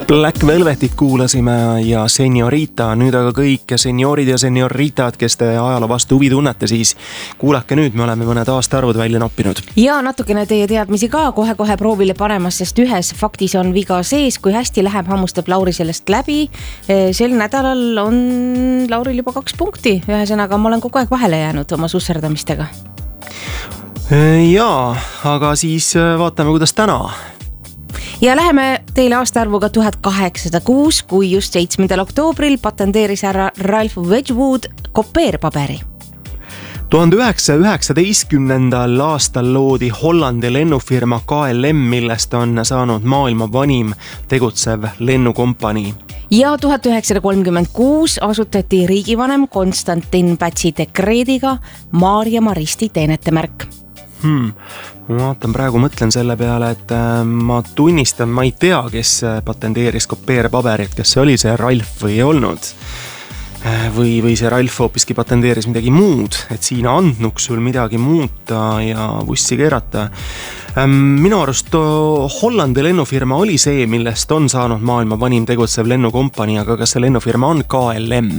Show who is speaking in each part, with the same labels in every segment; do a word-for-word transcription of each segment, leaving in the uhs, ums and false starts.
Speaker 1: Black Velvetit kuulasime ja Señorita, nüüd aga kõik seniorid ja senioritad, kes te ajaloo vastu huvi tunnete, siis kuulake nüüd, me oleme mõned aastaarvud välja noppinud.
Speaker 2: Ja natukene teie teadmisi ka kohe-kohe proovile panemas, sest ühes faktis on viga sees, kui hästi läheb, hammustab Lauri sellest läbi. Sel nädalal on Lauril juba kaks punkti, ühesõnaga ma olen kogu aeg vahele jäänud oma susserdamistega.
Speaker 1: Jaa, aga siis vaatame, kuidas täna.
Speaker 2: Ja läheme teile aastaarvuga tuhat kaheksasada kuus, kui just seitsmendal oktoobril patenteeris härra Ralph Wedgwood kopeerpaberi.
Speaker 1: tuhande üheksasaja üheksateistkümnendal aastal loodi Hollandi lennufirma K L M, millest on saanud maailma vanim tegutsev lennukompanii.
Speaker 2: Ja tuhat üheksasada kolmkümmend kuus asutati riigivanem Konstantin Pätsi dekreediga Maarja Maristi teenetemärk.
Speaker 1: Hmm. Ma vaatan praegu, mõtlen selle peale, et ma tunnistan, ma ei tea, kes patenteeris kopeerpaberit, kes see oli see Ralf või ei olnud. Või, või see Ralf hoopiski patenteeris midagi muud, et siin andnuks sul midagi muuta ja vussi keerata. Minu arust Hollandi lennufirma oli see, millest on saanud maailma vanim tegutsev lennukompanii, aga kas see lennufirma on K L M?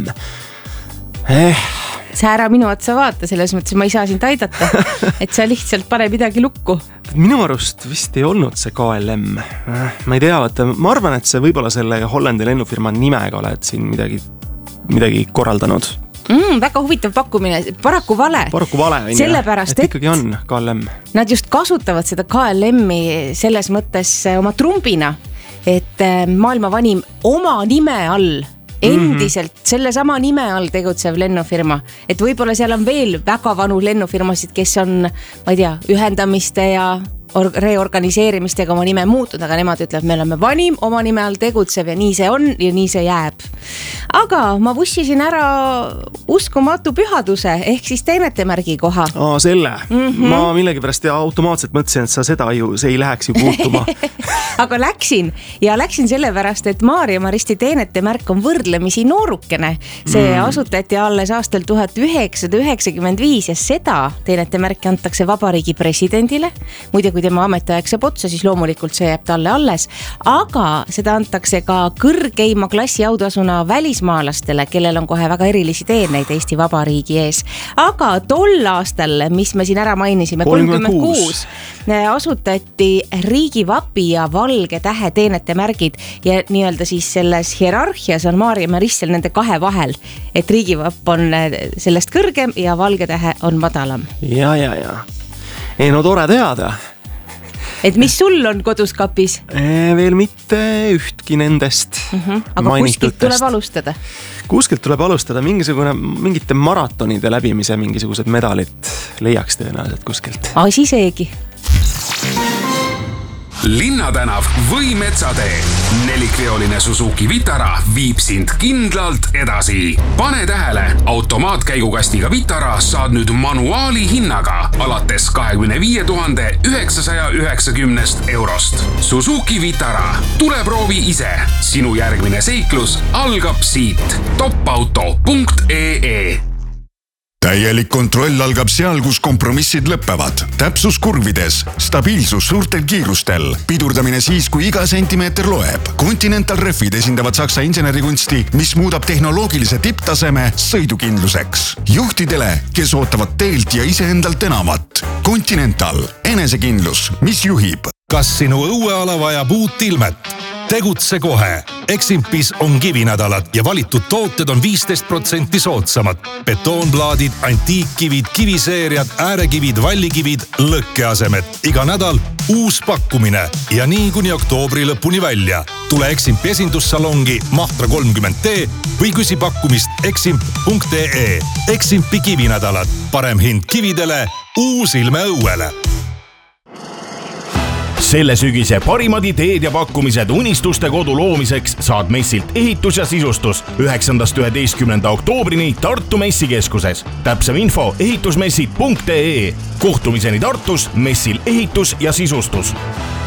Speaker 1: Eh...
Speaker 2: Sa ära minu otsa vaata, selles mõttes ma ei saa sind aidata, et sa lihtsalt pane midagi lukku.
Speaker 1: Minu arust vist ei olnud see K L M. Ma ei tea, vaata, ma arvan, et see võib-olla selle Hollandi lennufirma nimega oled siin midagi, midagi korraldanud.
Speaker 2: Mm, väga huvitav pakkumine, paraku vale.
Speaker 1: Paraku vale, on
Speaker 2: sellepärast,
Speaker 1: et ikkagi on K L M.
Speaker 2: Nad just kasutavad seda K L M-i selles mõttes oma trumbina, et maailma vanim oma nime all endiselt selle sama nime all tegutsev lennufirma, et võib-olla seal on veel väga vanu lennufirmasid, kes on, ma ei tea, ühendamiste ja reorganiseerimistega oma nime muutud, aga nemad ütlevad, me oleme vanim oma nime all tegutsev ja nii see on ja nii see jääb. Aga ma vussisin ära uskumatu pühaduse ehk siis teenetemärgi koha.
Speaker 1: Aa, selle. Mm-hmm. Ma millegi pärast ja automaatselt mõtlesin, et sa seda ju, see ei läheks ju puutuma.
Speaker 2: Aga läksin ja läksin sellepärast, et Maarja Maristi teenetemärk on võrdlemisi noorukene. See mm. asutati alles aastal tuhat üheksasada üheksakümmend viis ja seda teenetemärki antakse vabariigi presidendile. Muide, kui tema ametiaeg saab otsa, siis loomulikult see jääb talle alles. Aga seda antakse ka kõrgeima klassi autasuna välismaalastele, kellel on kohe väga erilisi teeneid Eesti Vabariigi ees. Aga tol aastal, mis me siin ära mainisime, kolmkümmend kuus, asutati riigivapi ja valge tähe teenetemärgid ja nii-öelda siis selles hierarhias on Maarja Maristel nende kahe vahel, et riigivapp on sellest kõrgem ja valge tähe on madalam.
Speaker 1: Ja, ja, ja. Ei, no tore teada.
Speaker 2: Et mis sul on kodus kapis?
Speaker 1: Veel mitte ühtki nendest
Speaker 2: mm-hmm. Aga kuskilt tuleb alustada?
Speaker 1: Kuskilt tuleb alustada mingisugune, mingite maratonide läbimise mingisugused medalit leiaks tõenäoliselt kuskilt.
Speaker 2: Asi seegi.
Speaker 3: Linnatänav või Metsatee. Nelikveoline Suzuki Vitara viib sind kindlalt edasi. Pane tähele, automaatkäigukastiga Vitara saad nüüd manuaali hinnaga alates kahekümne viie tuhande üheksasaja üheksakümnest eurost. Suzuki Vitara. Tule proovi ise. Sinu järgmine seiklus algab siit. topauto punkt ee
Speaker 4: Täielik kontroll algab seal, kus kompromissid lõppevad. Täpsus kurvides, stabiilsus suurtel kiirustel, pidurdamine siis, kui iga sentimeeter loeb. Continental Refid esindavad saksa insenerikunsti, mis muudab tehnoloogilise tipptaseme sõidukindluseks. Juhtidele, kes ootavad teelt ja iseendalt enamat. Continental, enesekindlus, mis juhib.
Speaker 5: Kas sinu õueala vajab uut ilmet? Tegutse kohe. Eximpis on kivinädalad ja valitud tooted on viisteist protsenti soodsamad. Betoonplaadid, antiikkivid, kiviseeriad, äärekivid, vallikivid, lõkkeasemed. Iga nädal uus pakkumine ja nii kuni oktoobri lõpuni välja. Tule Eximpi esindussalongi Mahtra kolmkümmend D või küsi pakkumist eximp punkt ee. Eximpi kivinädalad. Parem hind kividele, uus ilme õuele.
Speaker 6: Selle sügise parimad ideed ja pakkumised unistuste kodu loomiseks saad messilt ehitus ja sisustus üheksandast üheteistkümnenda oktoobrini Tartu messikeskuses. Täpsem info ehitusmessid punkt ee. Kohtumiseni Tartus messil ehitus ja sisustus.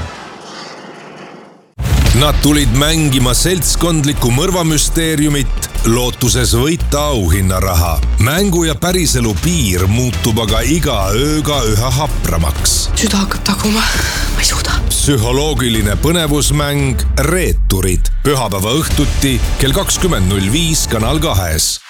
Speaker 7: Nad tulid mängima seltskondlikku mõrvamüsteeriumit, lootuses võita auhinnaraha. Mängu ja päriselu piir muutub aga iga ööga üha hapramaks.
Speaker 8: Süda hakkab taguma, ma ei suuda.
Speaker 7: psühholoogiline põnevusmäng Reeturid. Pühapäeva õhtuti kell kakskümmend null viis Kanal kahes.